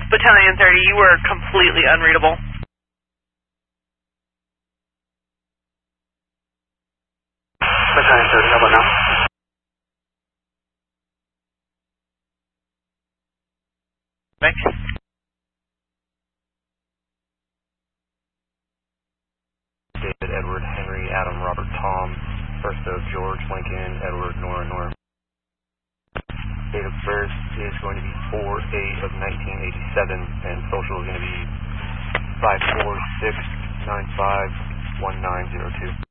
Battalion 30, you were completely unreadable. Battalion 30, how about now? Thanks. David, Edward, Henry, Adam, Robert, Tom, first of George, Lincoln, Edward, Nora, Nora. Date of birth is going to be 4/8 of 1987, and social is going to be 546951902.